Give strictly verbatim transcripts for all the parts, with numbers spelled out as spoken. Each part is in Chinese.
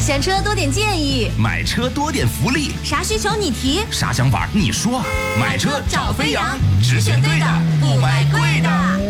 选车多点建议， 买车多点福利， 啥需求你提， 啥想法你说。买车找飞扬，只选对的，不买贵的。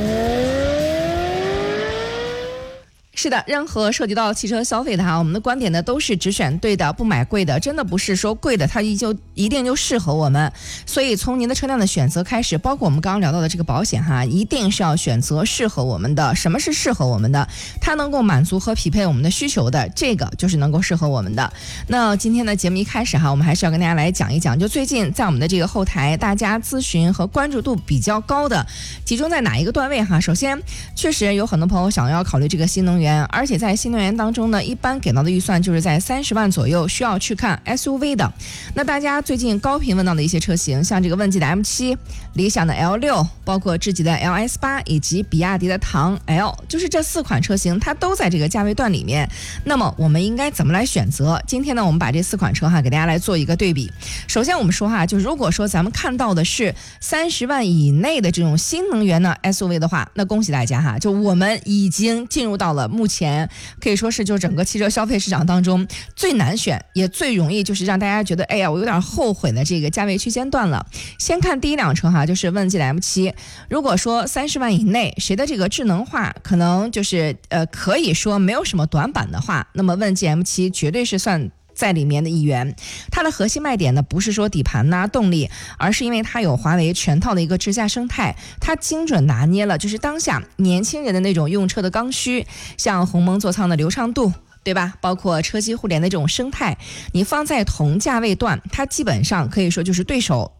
是的，任何涉及到汽车消费的哈，我们的观点呢都是只选对的，不买贵的。真的不是说贵的它就一定就适合我们。所以从您的车辆的选择开始，包括我们刚刚聊到的这个保险哈，一定是要选择适合我们的。什么是适合我们的？它能够满足和匹配我们的需求的，这个就是能够适合我们的。那今天的节目一开始哈，我们还是要跟大家来讲一讲，就最近在我们的这个后台，大家咨询和关注度比较高的，集中在哪一个段位哈？首先，确实有很多朋友想要考虑这个新能源。而且在新能源当中呢，一般给到的预算就是在三十万左右，需要去看 S U V 的。那大家最近高频问到的一些车型，像这个问界的 M 七、理想的 L 六，包括智己的 L S 八以及比亚迪的唐 L， 就是这四款车型，它都在这个价位段里面。那么我们应该怎么来选择？今天呢，我们把这四款车哈给大家来做一个对比。首先我们说哈，就如果说咱们看到的是三十万以内的这种新能源呢 S U V 的话，那恭喜大家哈，就我们已经进入到了目前可以说是就整个汽车消费市场当中最难选也最容易就是让大家觉得哎呀我有点后悔的这个价位区间段了。先看第一辆车哈，就是问界的 M 七。如果说三十万以内谁的这个智能化可能就是呃可以说没有什么短板的话，那么问界 M 七绝对是算在里面的一员。它的核心卖点呢，不是说底盘呐、啊、动力，而是因为它有华为全套的一个智驾生态，它精准拿捏了就是当下年轻人的那种用车的刚需，像鸿蒙座舱的流畅度，对吧？包括车机互联的这种生态，你放在同价位段，它基本上可以说就是对手